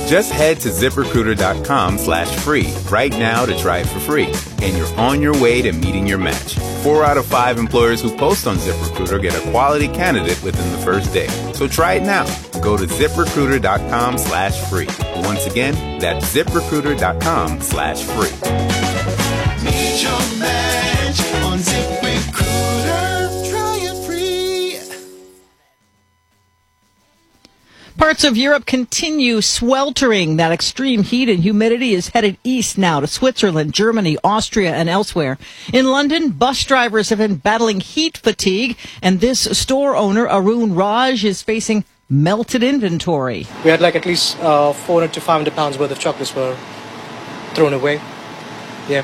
Just head to ZipRecruiter.com/free right now to try it for free. And you're on your way to meeting your match. 4 out of 5 employers who post on ZipRecruiter get a quality candidate within the first day. So try it now. Go to ZipRecruiter.com/free. Once again, that's ZipRecruiter.com/free. Meet your match on ZipRecruiter. Try it free. Parts of Europe continue sweltering. That extreme heat and humidity is headed east now to Switzerland, Germany, Austria, and elsewhere. In London, bus drivers have been battling heat fatigue, and this store owner, Arun Raj, is facing melted inventory. We had at least 400 to 500 pounds worth of chocolates were thrown away. Yeah.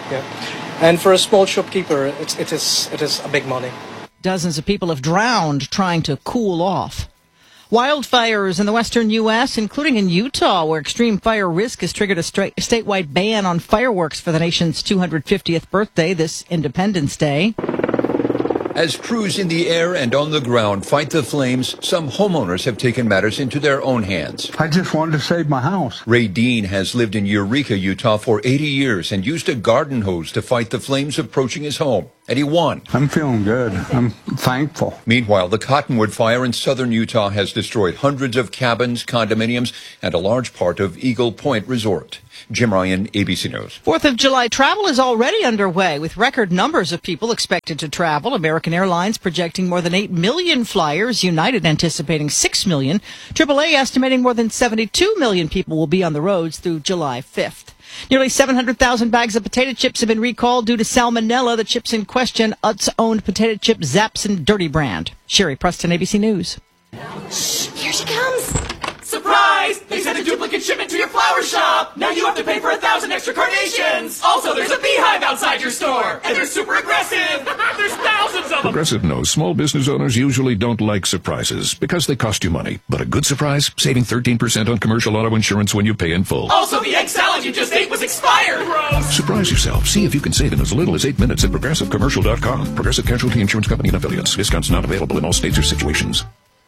And for a small shopkeeper, it is a big money. Dozens of people have drowned trying to cool off. Wildfires in the western U.S., including in Utah, where extreme fire risk has triggered a statewide ban on fireworks for the nation's 250th birthday this Independence Day. As crews in the air and on the ground fight the flames, some homeowners have taken matters into their own hands. I just wanted to save my house. Ray Dean has lived in Eureka, Utah for 80 years and used a garden hose to fight the flames approaching his home. And he won. I'm feeling good. I'm thankful. Meanwhile, the Cottonwood Fire in southern Utah has destroyed hundreds of cabins, condominiums, and a large part of Eagle Point Resort. Jim Ryan, ABC News. 4th of July travel is already underway, with record numbers of people expected to travel. American Airlines projecting more than 8 million flyers, United anticipating 6 million, AAA estimating more than 72 million people will be on the roads through July 5th. Nearly 700,000 bags of potato chips have been recalled due to salmonella. The chips in question, Utz-owned potato chip Zapson Dirty brand. Sherry Preston, ABC News. Shh, here she comes. Surprise! They sent a duplicate shipment to your flower shop. Now you have to pay for 1,000 extra carnations. Also, there's a beehive outside your store, and they're super aggressive. There's thousands of them. Progressive knows small business owners usually don't like surprises because they cost you money. But a good surprise, saving 13% on commercial auto insurance when you pay in full. Also, the egg salad you just ate was expired. Gross. Surprise yourself. See if you can save in as little as 8 minutes at ProgressiveCommercial.com. Progressive Casualty Insurance Company and Affiliates. Discounts not available in all states or situations.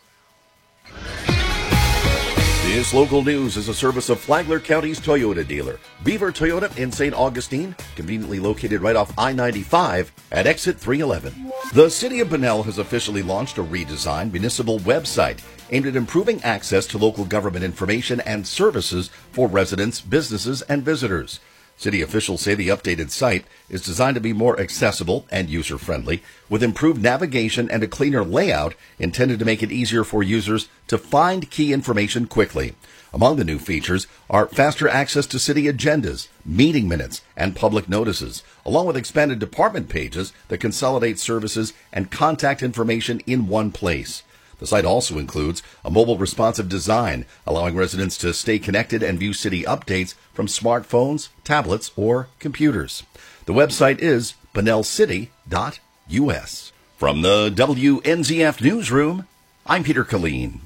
This local news is a service of Flagler County's Toyota dealer, Beaver Toyota in St. Augustine, conveniently located right off I-95 at exit 311. The City of Bunnell has officially launched a redesigned municipal website aimed at improving access to local government information and services for residents, businesses, and visitors. City officials say the updated site is designed to be more accessible and user-friendly, with improved navigation and a cleaner layout intended to make it easier for users to find key information quickly. Among the new features are faster access to city agendas, meeting minutes, and public notices, along with expanded department pages that consolidate services and contact information in one place. The site also includes a mobile responsive design, allowing residents to stay connected and view city updates from smartphones, tablets, or computers. The website is bunnellcity.us. From the WNZF Newsroom, I'm Peter Killeen.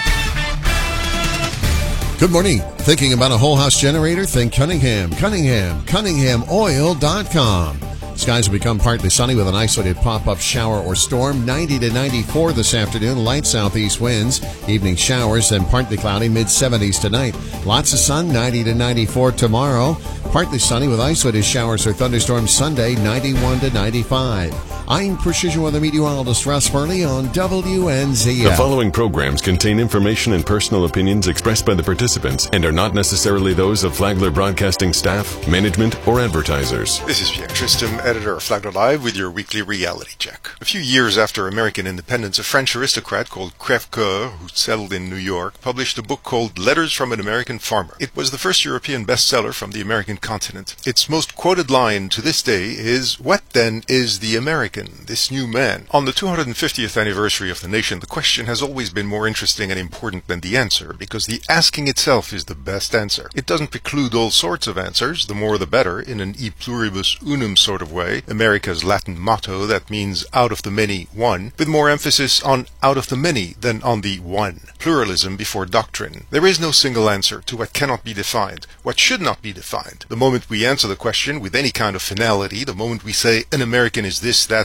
Good morning. Thinking about a whole house generator? Think Cunningham. CunninghamOil.com. Skies will become partly sunny with an isolated pop-up shower or storm. 90 to 94 this afternoon. Light southeast winds. Evening showers, then partly cloudy. Mid-70s tonight. Lots of sun. 90 to 94 tomorrow. Partly sunny with isolated showers or thunderstorms Sunday. 91 to 95. I'm Precision Weather Meteorologist Russ Furley on WNZF. The following programs contain information and personal opinions expressed by the participants and are not necessarily those of Flagler Broadcasting staff, management, or advertisers. This is Pierre Tristam, editor of Flagler Live, with your weekly reality check. A few years after American independence, a French aristocrat called Crèvecoeur, who settled in New York, published a book called Letters from an American Farmer. It was the first European bestseller from the American continent. Its most quoted line to this day is, "What then is the American, this new man?" On the 250th anniversary of the nation, the question has always been more interesting and important than the answer, because the asking itself is the best answer. It doesn't preclude all sorts of answers, the more the better, in an e pluribus unum sort of way, America's Latin motto that means out of the many, one, with more emphasis on out of the many than on the one. Pluralism before doctrine. There is no single answer to what cannot be defined, what should not be defined. The moment we answer the question with any kind of finality, the moment we say an American is this, that,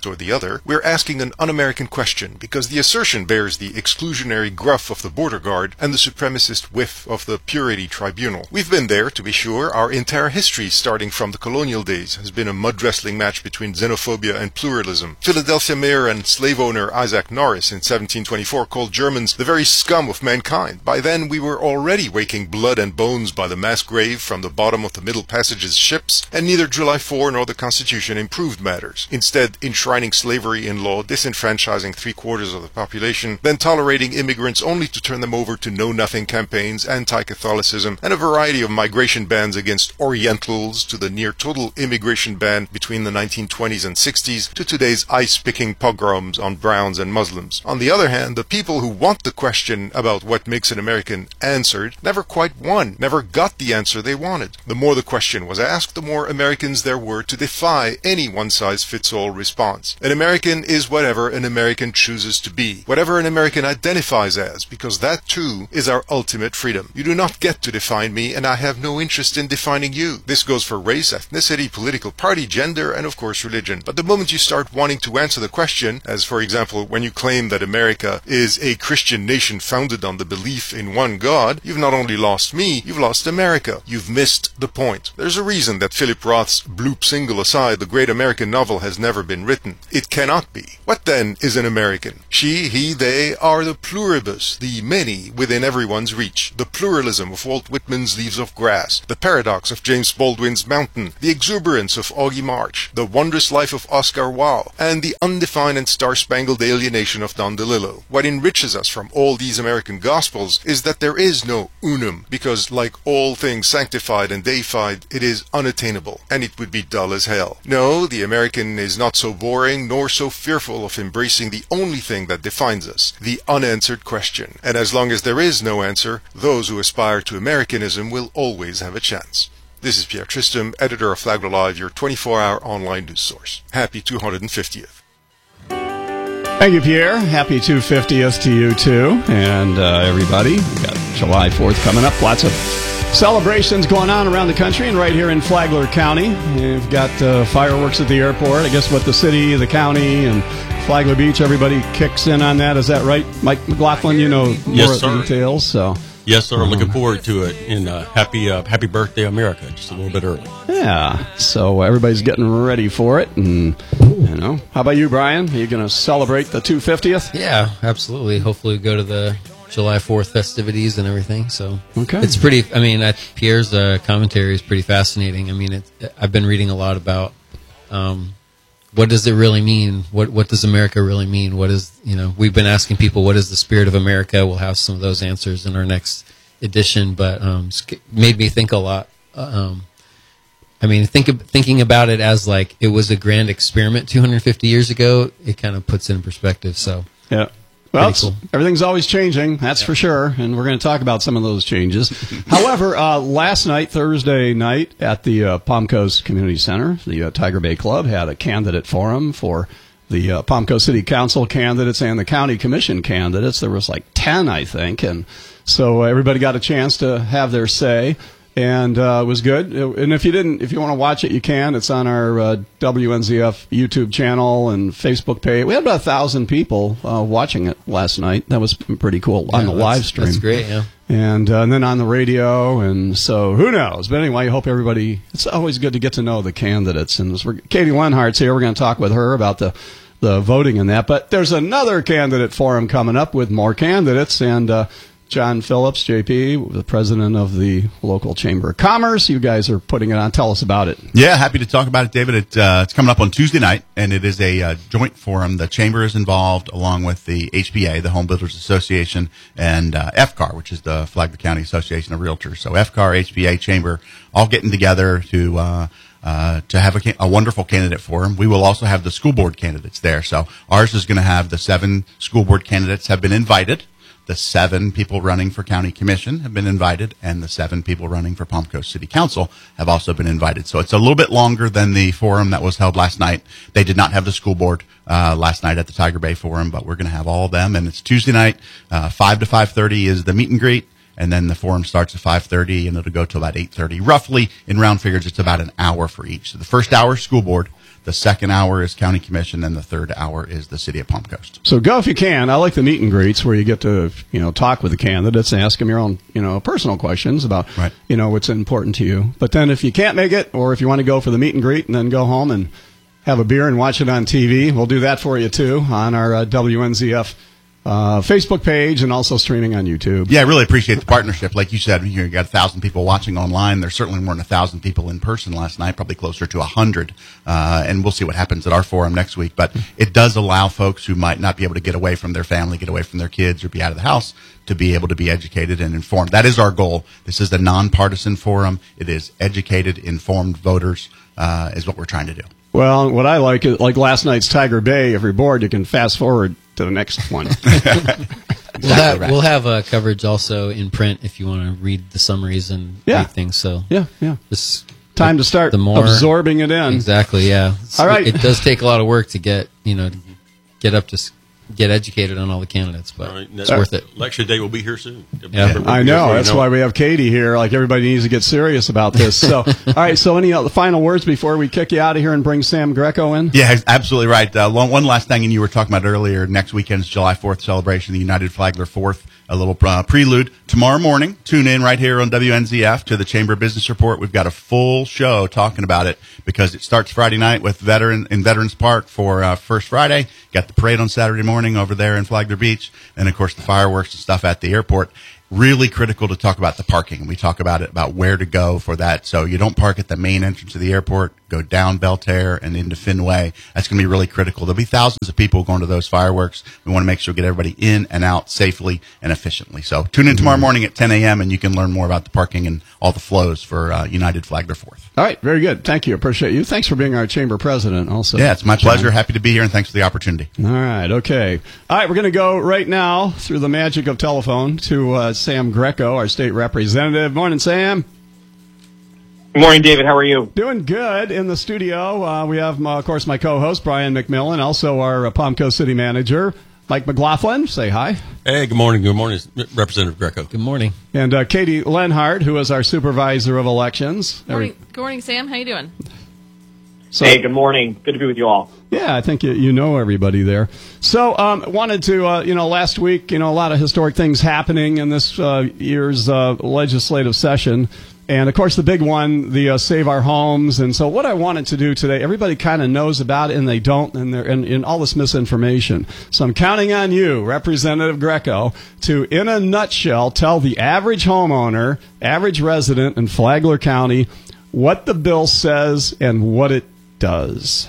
that or the other. We're asking an un-American question because the assertion bears the exclusionary gruff of the border guard and the supremacist whiff of the purity tribunal. We've been there, to be sure. Our entire history, starting from the colonial days, has been a mud wrestling match between xenophobia and pluralism. Philadelphia mayor and slave owner Isaac Norris in 1724 called Germans the very scum of mankind. By then, we were already waking blood and bones by the mass grave from the bottom of the Middle Passage's ships, and neither July 4 nor the Constitution improved matters. Instead, enshrining slavery in law, disenfranchising 3/4 of the population, then tolerating immigrants only to turn them over to know-nothing campaigns, anti-Catholicism, and a variety of migration bans against Orientals, to the near-total immigration ban between the 1920s and 60s, to today's ice-picking pogroms on Browns and Muslims. On the other hand, the people who want the question about what makes an American answered never quite won, never got the answer they wanted. The more the question was asked, the more Americans there were to defy any one-size-fits-all response. An American is whatever an American chooses to be, whatever an American identifies as, because that too is our ultimate freedom. You do not get to define me, and I have no interest in defining you. This goes for race, ethnicity, political party, gender, and of course religion. But the moment you start wanting to answer the question, as for example when you claim that America is a Christian nation founded on the belief in one God, you've not only lost me, you've lost America. You've missed the point. There's a reason that Philip Roth's Bloop single aside, the great American novel has never been written. It cannot be. What then is an American? She, he, they are the pluribus, the many within everyone's reach, the pluralism of Walt Whitman's Leaves of Grass, the paradox of James Baldwin's Mountain, the exuberance of Augie March, the wondrous life of Oscar Wilde, and the undefined and star-spangled alienation of Don DeLillo. What enriches us from all these American gospels is that there is no unum, because like all things sanctified and deified, it is unattainable, and it would be dull as hell. No, the American is not so boring, nor so fearful of embracing the only thing that defines us, the unanswered question. And as long as there is no answer, those who aspire to Americanism will always have a chance. This is Pierre Tristram, editor of Flagler Live, your 24-hour online news source. Happy 250th. Thank you, Pierre. Happy 250th to you, too. And everybody, we got July 4th coming up. Lots of celebrations going on around the country and right here in Flagler County. You've got fireworks at the airport. I guess what the city, the county, and Flagler Beach, everybody kicks in on that. Is that right, Mike McLaughlin? You know more of the details, so... Yes, sir. Looking forward to it. And happy birthday, America, just a little bit early. Yeah, so everybody's getting ready for it. And, you know, how about you, Brian? Are you going to celebrate the 250th? Yeah, absolutely. Hopefully we go to the July 4th festivities and everything. So okay. It's pretty, I mean, Pierre's commentary is pretty fascinating. I mean, I've been reading a lot about what does it really mean? What does America really mean? What is, you know, we've been asking people, what is the spirit of America? We'll have some of those answers in our next edition, but it's made me think a lot. I mean, thinking about it as like it was a grand experiment 250 years ago, it kind of puts it in perspective. So yeah. Well, cool. Everything's always changing, that's for sure, and we're going to talk about some of those changes. However, last night, Thursday night, at the Palm Coast Community Center, the Tiger Bay Club had a candidate forum for the Palm Coast City Council candidates and the County Commission candidates. There was like 10, I think, and so everybody got a chance to have their say. And it was good. And if you want to watch it, you can. It's on our WNZF YouTube channel and Facebook page. We had about 1,000 people watching it last night. That was pretty cool on the live stream. That's great, yeah. And then on the radio, and so who knows? But anyway, I hope everybody. It's always good to get to know the candidates. And Katie Lenhart's here. We're going to talk with her about the voting and that. But there's another candidate forum coming up with more candidates and. John Phillips, JP, the president of the local Chamber of Commerce. You guys are putting it on. Tell us about it. Yeah, happy to talk about it, David. It's coming up on Tuesday night, and it is a joint forum. The Chamber is involved, along with the HBA, the Home Builders Association, and FCAR, which is the Flagler County Association of Realtors. So FCAR, HBA, Chamber, all getting together to have a wonderful candidate forum. We will also have the school board candidates there. So ours is going to have the 7 school board candidates have been invited. The 7 people running for County Commission have been invited, and the 7 people running for Palm Coast City Council have also been invited. So it's a little bit longer than the forum that was held last night. They did not have the school board last night at the Tiger Bay Forum, but we're going to have all of them. And it's Tuesday night, 5 to 5:30 is the meet and greet, and then the forum starts at 5:30, and it'll go to about 8:30. Roughly, in round figures, it's about an hour for each. So the first hour, school board. The second hour is County Commission, and the third hour is the City of Palm Coast. So go if you can. I like the meet and greets where you get to, talk with the candidates and ask them your own, personal questions about, what's important to you. But then if you can't make it, or if you want to go for the meet and greet and then go home and have a beer and watch it on TV, we'll do that for you too on our WNZF Facebook page and also streaming on YouTube. Yeah, I really appreciate the partnership. Like you said, you got 1,000 people watching online. There certainly weren't 1,000 people in person last night, probably closer to 100. And we'll see what happens at our forum next week. But it does allow folks who might not be able to get away from their family, get away from their kids, or be out of the house to be able to be educated and informed. That is our goal. This is a nonpartisan forum. It is educated, informed voters is what we're trying to do. Well, what I like is, like last night's Tiger Bay, if you're bored, you can fast forward to the next one. We'll have coverage also in print if you want to read the summaries and read things. So yeah. Just time to start absorbing it in. Exactly. Yeah. All right. It does take a lot of work to get educated on all the candidates, but it's worth it. Election day will be here soon. I know. That's why we have Katie here. Like, everybody needs to get serious about this. So, all right. So, any final words before we kick you out of here and bring Sam Greco in? Yeah, absolutely right. One last thing, and you were talking about earlier, next weekend's July 4th celebration, the United Flagler 4th. A little prelude. Tomorrow morning, tune in right here on WNZF to the Chamber Business Report. We've got a full show talking about it because it starts Friday night with Veterans Park for First Friday. Got the parade on Saturday morning over there in Flagler Beach. And, of course, the fireworks and stuff at the airport. Really critical to talk about the parking. We talk about where to go for that. So you don't park at the main entrance of the airport. Go down Belterre and into Fenway. That's going to be really critical. There'll be thousands of people going to those fireworks. We want to make sure we get everybody in and out safely and efficiently. So tune in tomorrow morning at 10 a.m. and you can learn more about the parking and all the flows for United Flagler 4th. All right. Very good. Thank you. Appreciate you. Thanks for being our chamber president also. Yeah, it's my pleasure. Happy to be here, and thanks for the opportunity. All right. Okay. All right. We're going to go right now through the magic of telephone to Sam Greco, our state representative. Morning, Sam. Good morning, David. How are you? Doing good. In the studio, we have, of course, my co-host, Brian McMillan, also our Palm Coast City Manager, Mike McLaughlin. Say hi. Hey, good morning. Good morning, Representative Greco. Good morning. And Katie Lenhart, who is our Supervisor of Elections. Good morning, Sam. How you doing? So, hey, good morning. Good to be with you all. Yeah, I think you know everybody there. So, wanted to, last week, a lot of historic things happening in this year's legislative session. And, of course, the big one, the Save Our Homes. And so what I wanted to do today, everybody kind of knows about it and they don't, and they're in all this misinformation. So I'm counting on you, Representative Greco, to, in a nutshell, tell the average homeowner, average resident in Flagler County what the bill says and what it does.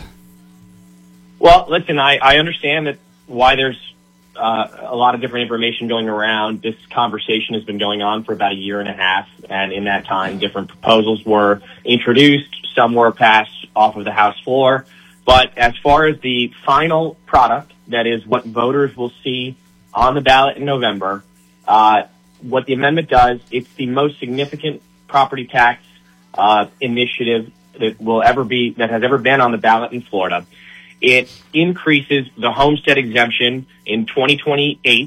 Well, listen, I understand why there's a lot of different information going around. This conversation has been going on for about a year and a half, and in that time, different proposals were introduced. Some were passed off of the House floor. But as far as the final product, that is what voters will see on the ballot in November, what the amendment does, it's the most significant property tax initiative that has ever been on the ballot in Florida. It increases the homestead exemption in 2027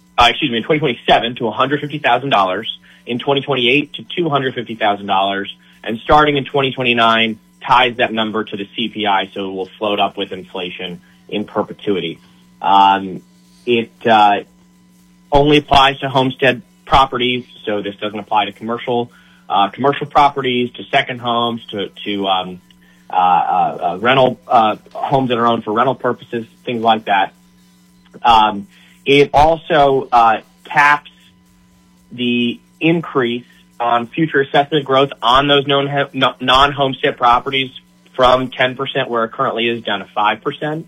to $150,000, in 2028 to $250,000, and starting in 2029 ties that number to the CPI, so it will float up with inflation in perpetuity. It only applies to homestead properties, so this doesn't apply to commercial properties, to second homes, to rental homes that are owned for rental purposes, things like that. It also caps the increase on future assessment growth on those non-homestead properties from 10%, where it currently is, down to 5%.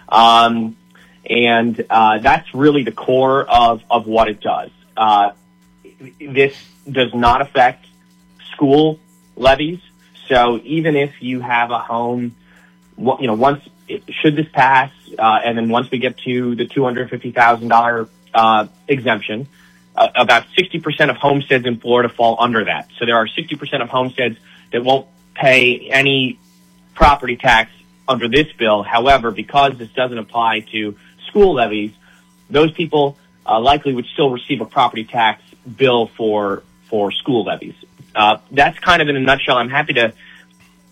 And that's really the core of what it does. This does not affect school levies. So even if you have a home, should this pass, and then once we get to the $250,000 exemption, about 60% of homesteads in Florida fall under that. So there are 60% of homesteads that won't pay any property tax under this bill. However, because this doesn't apply to school levies, those people likely would still receive a property tax bill for school levies. That's kind of in a nutshell. I'm happy to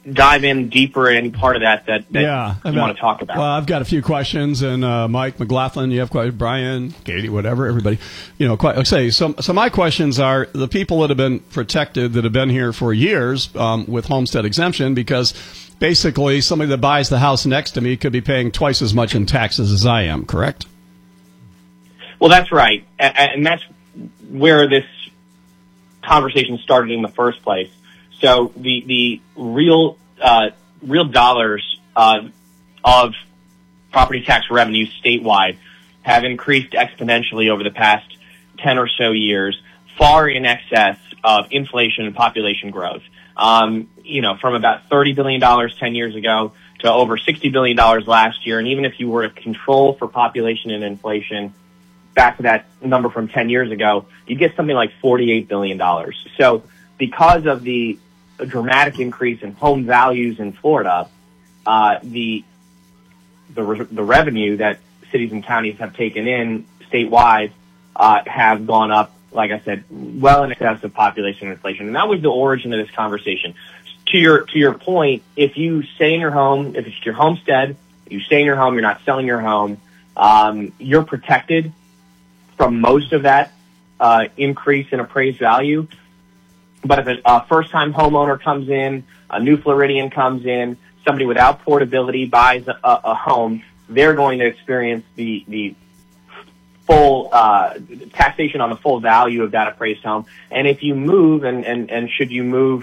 dive in deeper in any part of that Yeah, you want to talk about. Well, I've got a few questions, and Mike McLaughlin, you have questions, Brian, Katie, whatever, everybody. So my questions are the people that have been protected, that have been here for years with homestead exemption, because basically somebody that buys the house next to me could be paying twice as much in taxes as I am, correct? Well, that's right, and that's where this conversation started in the first place. So the real dollars of property tax revenue statewide have increased exponentially over the past 10 or so years, far in excess of inflation and population growth. From about $30 billion 10 years ago to over $60 billion last year. And even if you were to control for population and inflation back to that number from 10 years ago, you get something like $48 billion. So because of the dramatic increase in home values in Florida, the revenue that cities and counties have taken in statewide have gone up, like I said, well in excess of population and inflation. And that was the origin of this conversation. To your point, if you stay in your home, if it's your homestead, you stay in your home, you're not selling your home, you're protected from most of that increase in appraised value. But if a first-time homeowner comes in, a new Floridian comes in, somebody without portability buys a home, they're going to experience the full taxation on the full value of that appraised home. And if you move, and should you move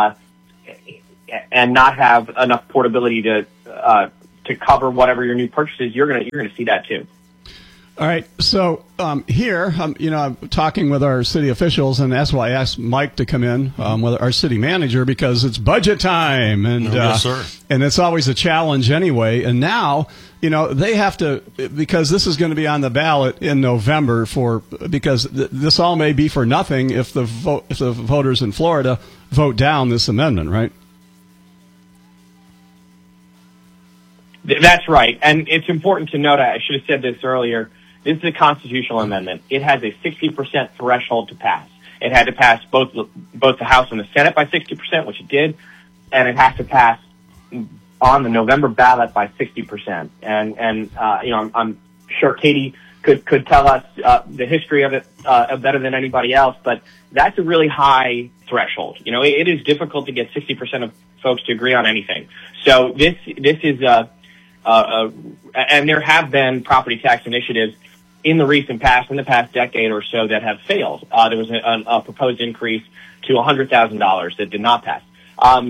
and not have enough portability to cover whatever your new purchase is, you're gonna see that too. All right, so here, I'm talking with our city officials, and that's why I asked Mike to come in, with our city manager, because it's budget time, and yes, sir. And it's always a challenge anyway. And now, they have to, because this is going to be on the ballot in November because this all may be for nothing if the voters in Florida vote down this amendment, right? That's right, and it's important to note. I should have said this earlier. This is a constitutional amendment. It has a 60% threshold to pass. It had to pass both the House and the Senate by 60%, which it did, and it has to pass on the November ballot by 60%. And I'm sure Katie could tell us the history of it better than anybody else, but that's a really high threshold. It is difficult to get 60% of folks to agree on anything. So this is and there have been property tax initiatives in the past decade or so, that have failed. There was a proposed increase to $100,000 that did not pass. At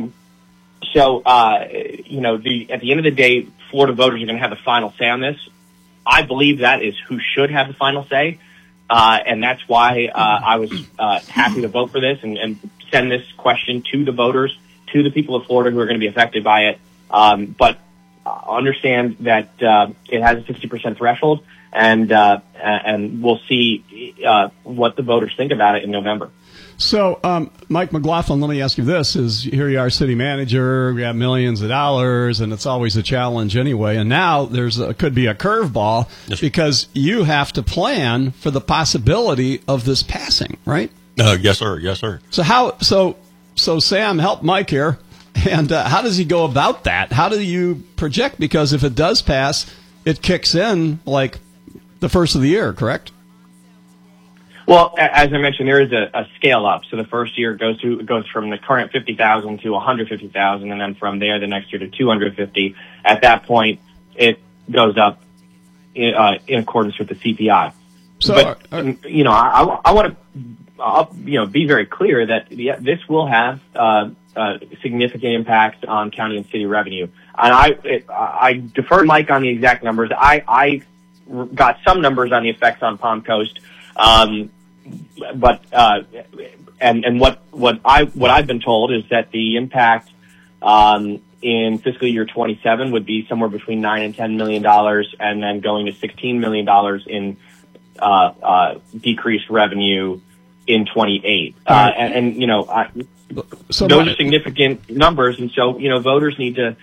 the end of the day, Florida voters are going to have the final say on this. I believe that is who should have the final say, and that's why I was happy to vote for this and send this question to the voters, to the people of Florida who are going to be affected by it. But understand that it has a 60% threshold, and we'll see what the voters think about it in November. So, Mike McLaughlin, let me ask you this: here you are, city manager, we have millions of dollars, and it's always a challenge anyway. And now could be a curveball, because you have to plan for the possibility of this passing, right? Yes, sir. Yes, sir. So Sam, help Mike here. And how does he go about that? How do you project? Because if it does pass, it kicks in like the first of the year, correct? Well, as I mentioned, there is a scale up. So the first year goes from the current 50,000 to 150,000, and then from there the next year to 250. At that point, it goes up in accordance with the CPI. So, but I want to be very clear that this will have significant impact on county and city revenue. And I defer Mike on the exact numbers. I got some numbers on the effects on Palm Coast, but what I've been told is that the impact in fiscal year 27 would be somewhere between $9 and $10 million, and then going to $16 million in decreased revenue in 28. Those are significant numbers, and so voters need to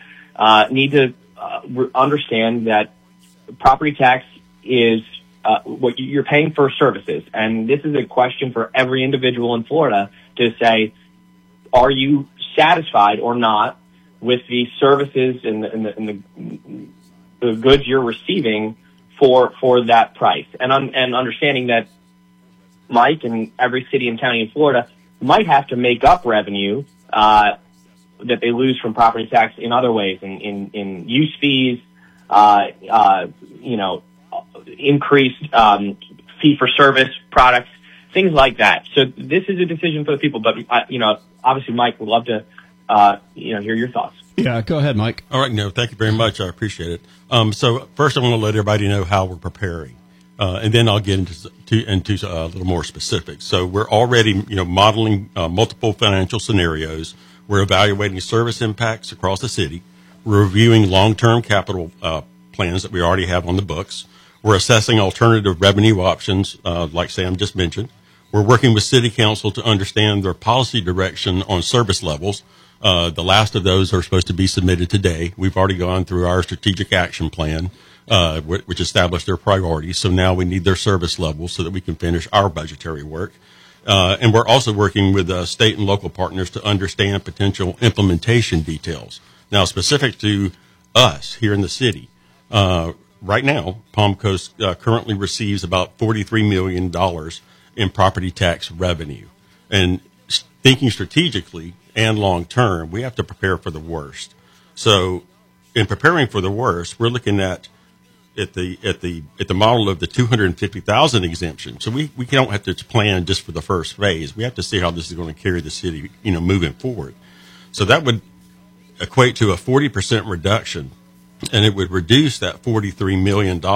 understand that property tax is what you're paying for services, and this is a question for every individual in Florida to say, are you satisfied or not with the services and the goods you're receiving for that price, and understanding that Mike and every city and county in Florida might have to make up revenue that they lose from property tax in other ways, in use fees, increased fee for service products, things like that. So this is a decision for the people, but obviously, Mike would love to hear your thoughts. Yeah, go ahead, Mike. All right, no, thank you very much. I appreciate it. So first, I want to let everybody know how we're preparing, and then I'll get into a little more specifics. So we're already, modeling multiple financial scenarios. We're evaluating service impacts across the city. We're reviewing long-term capital plans that we already have on the books. We're assessing alternative revenue options, like Sam just mentioned. We're working with City Council to understand their policy direction on service levels. The last of those are supposed to be submitted today. We've already gone through our strategic action plan, which established their priorities. So now we need their service levels so that we can finish our budgetary work. And we're also working with state and local partners to understand potential implementation details. Now, specific to us here in the city, right now, Palm Coast currently receives about $43 million in property tax revenue. And thinking strategically and long term, we have to prepare for the worst. So, in preparing for the worst, we're looking at the model of the 250,000 exemption. So we don't have to plan just for the first phase. We have to see how this is going to carry the city, moving forward. So that would equate to a 40% reduction, and it would reduce that $43 million